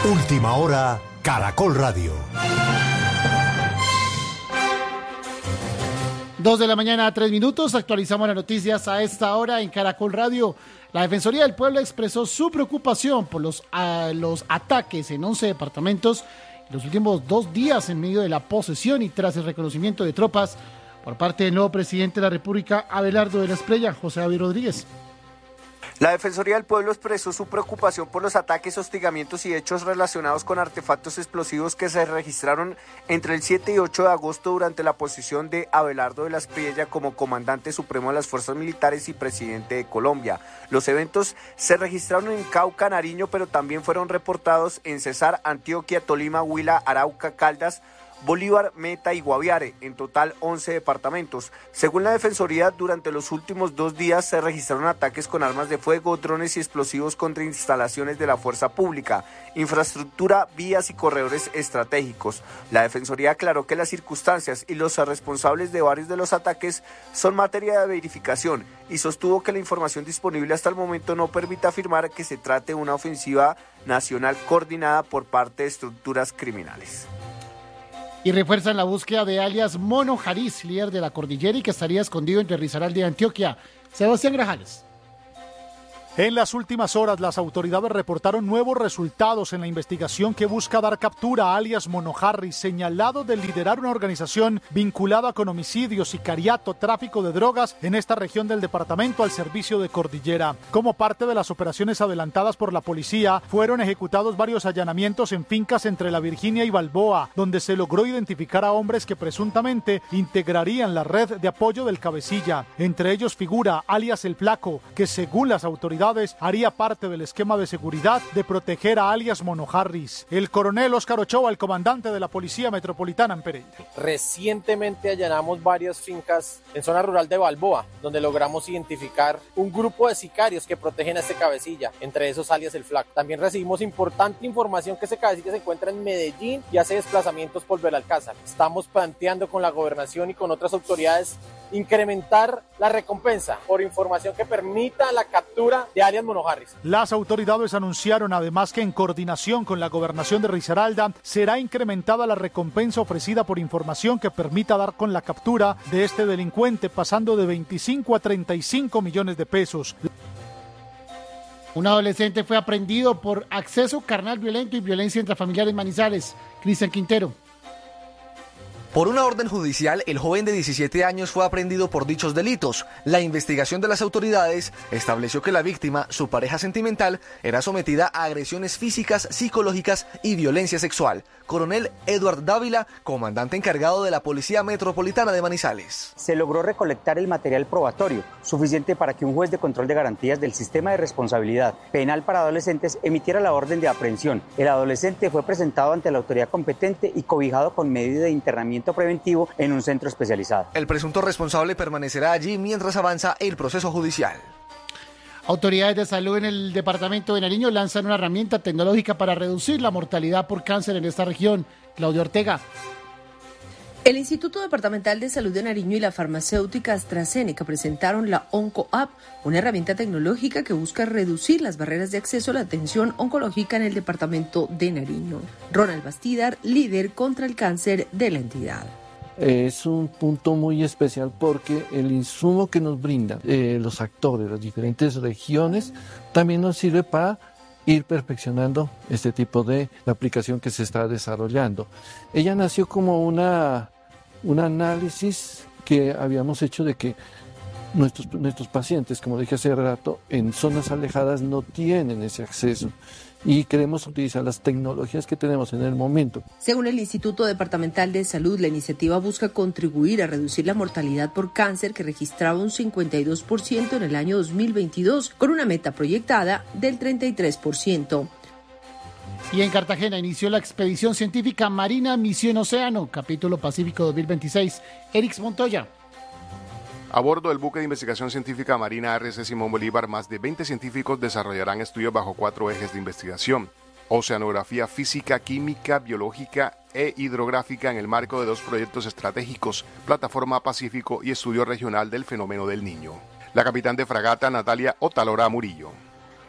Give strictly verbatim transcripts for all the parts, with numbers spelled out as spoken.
Última hora, Caracol Radio. Dos de la mañana a tres minutos, actualizamos las noticias a esta hora en Caracol Radio. La Defensoría del Pueblo expresó su preocupación por los, uh, los ataques en once departamentos en los últimos dos días en medio de la posesión y tras el reconocimiento de tropas por parte del nuevo presidente de la República, Abelardo de la Espriella, José David Rodríguez. La Defensoría del Pueblo expresó su preocupación por los ataques, hostigamientos y hechos relacionados con artefactos explosivos que se registraron entre el siete y ocho de agosto durante la posesión de Abelardo de la Espriella como comandante supremo de las fuerzas militares y presidente de Colombia. Los eventos se registraron en Cauca, Nariño, pero también fueron reportados en Cesar, Antioquia, Tolima, Huila, Arauca, Caldas, Bolívar, Meta y Guaviare, en total once departamentos. Según la Defensoría, durante los últimos dos días se registraron ataques con armas de fuego, drones y explosivos contra instalaciones de la fuerza pública, infraestructura, vías y corredores estratégicos. La Defensoría aclaró que las circunstancias y los responsables de varios de los ataques son materia de verificación y sostuvo que la información disponible hasta el momento no permite afirmar que se trate de una ofensiva nacional coordinada por parte de estructuras criminales. Y refuerzan la búsqueda de alias Mono Jariz, líder de la cordillera y que estaría escondido entre Risaralda y Antioquia. Sebastián Grajales. En las últimas horas, las autoridades reportaron nuevos resultados en la investigación que busca dar captura a alias Mono Harris, señalado de liderar una organización vinculada con homicidios, sicariato, tráfico de drogas en esta región del departamento al servicio de Cordillera. Como parte de las operaciones adelantadas por la policía, fueron ejecutados varios allanamientos en fincas entre La Virginia y Balboa, donde se logró identificar a hombres que presuntamente integrarían la red de apoyo del cabecilla. Entre ellos figura alias El Flaco, que según las autoridades haría parte del esquema de seguridad de proteger a alias Mono Harris. El coronel Óscar Ochoa, el comandante de la Policía Metropolitana en Pereira. Recientemente allanamos varias fincas en zona rural de Balboa, donde logramos identificar un grupo de sicarios que protegen a este cabecilla, entre esos alias El Flaco. También recibimos importante información que ese cabecilla se encuentra en Medellín y hace desplazamientos por Belalcázar. Estamos planteando con la gobernación y con otras autoridades incrementar la recompensa por información que permita la captura de alias Mono Harris. Las autoridades anunciaron además que en coordinación con la gobernación de Risaralda será incrementada la recompensa ofrecida por información que permita dar con la captura de este delincuente, pasando de veinticinco a treinta y cinco millones de pesos. Un adolescente fue aprehendido por acceso carnal violento y violencia intrafamiliar en Manizales. Cristian Quintero. Por una orden judicial, el joven de diecisiete años fue aprehendido por dichos delitos. La investigación de las autoridades estableció que la víctima, su pareja sentimental, era sometida a agresiones físicas, psicológicas y violencia sexual. Coronel Edward Dávila, comandante encargado de la Policía Metropolitana de Manizales. Se logró recolectar el material probatorio, suficiente para que un juez de control de garantías del Sistema de Responsabilidad Penal para Adolescentes emitiera la orden de aprehensión. El adolescente fue presentado ante la autoridad competente y cobijado con medida de internamiento preventivo en un centro especializado. El presunto responsable permanecerá allí mientras avanza el proceso judicial. Autoridades de salud en el departamento de Nariño lanzan una herramienta tecnológica para reducir la mortalidad por cáncer en esta región. Claudio Ortega. El Instituto Departamental de Salud de Nariño y la farmacéutica AstraZeneca presentaron la OncoApp, una herramienta tecnológica que busca reducir las barreras de acceso a la atención oncológica en el departamento de Nariño. Ronald Bastidar, líder contra el cáncer de la entidad. Es un punto muy especial porque el insumo que nos brindan eh, los actores, las diferentes regiones, también nos sirve para ir perfeccionando este tipo de aplicación que se está desarrollando. Ella nació como una, un análisis que habíamos hecho de que nuestros, nuestros pacientes, como dije hace rato, en zonas alejadas no tienen ese acceso. Y queremos utilizar las tecnologías que tenemos en el momento. Según el Instituto Departamental de Salud, la iniciativa busca contribuir a reducir la mortalidad por cáncer que registraba un cincuenta y dos por ciento en el año dos mil veintidós, con una meta proyectada del treinta y tres por ciento. Y en Cartagena inició la expedición científica Marina Misión Océano, capítulo Pacífico dos mil veintiséis. Erix Montoya. A bordo del buque de investigación científica marina R C Simón Bolívar, más de veinte científicos desarrollarán estudios bajo cuatro ejes de investigación: oceanografía física, química, biológica e hidrográfica en el marco de dos proyectos estratégicos, Plataforma Pacífico y Estudio Regional del Fenómeno del Niño. La capitán de fragata, Natalia Otalora Murillo.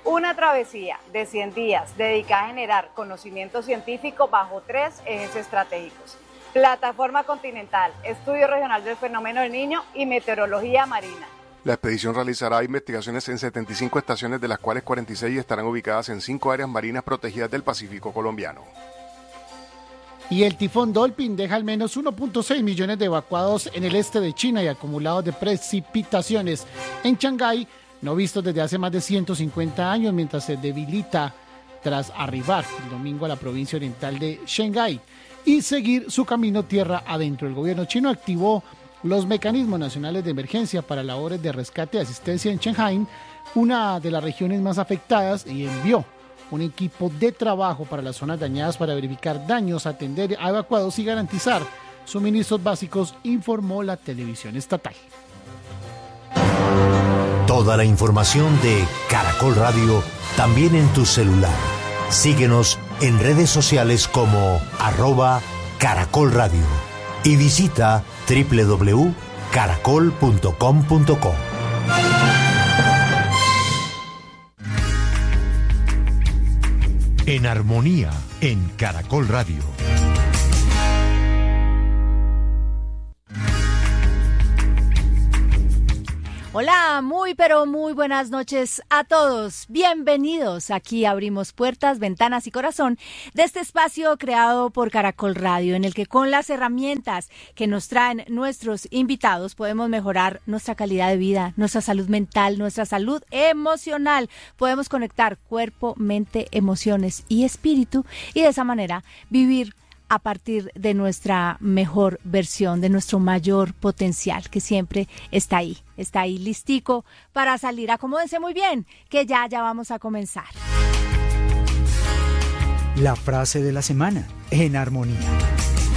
Una travesía de cien días dedicada a generar conocimiento científico bajo tres ejes estratégicos: plataforma continental, estudio regional del fenómeno del Niño y meteorología marina. La expedición realizará investigaciones en setenta y cinco estaciones, de las cuales cuarenta y seis estarán ubicadas en cinco áreas marinas protegidas del Pacífico colombiano. Y el tifón Dolphin deja al menos uno punto seis millones de evacuados en el este de China y acumulados de precipitaciones en Shanghái, no vistos desde hace más de ciento cincuenta años, mientras se debilita tras arribar el domingo a la provincia oriental de Shanghái y seguir su camino tierra adentro. El gobierno chino activó los mecanismos nacionales de emergencia para labores de rescate y asistencia en Shanghái, una de las regiones más afectadas, y envió un equipo de trabajo para las zonas dañadas para verificar daños, atender a evacuados y garantizar suministros básicos, informó la televisión estatal. Toda la información de Caracol Radio también en tu celular. Síguenos en redes sociales como arroba Caracol Radio y visita doble u doble u doble u punto caracol punto com punto co. En armonía en Caracol Radio. Hola, muy pero muy buenas noches a todos. Bienvenidos. Aquí abrimos puertas, ventanas y corazón de este espacio creado por Caracol Radio, en el que con las herramientas que nos traen nuestros invitados podemos mejorar nuestra calidad de vida, nuestra salud mental, nuestra salud emocional. Podemos conectar cuerpo, mente, emociones y espíritu y de esa manera vivir a partir de nuestra mejor versión, de nuestro mayor potencial, que siempre está ahí, está ahí listico para salir. Acomódense muy bien, que ya, ya vamos a comenzar. La frase de la semana, en armonía.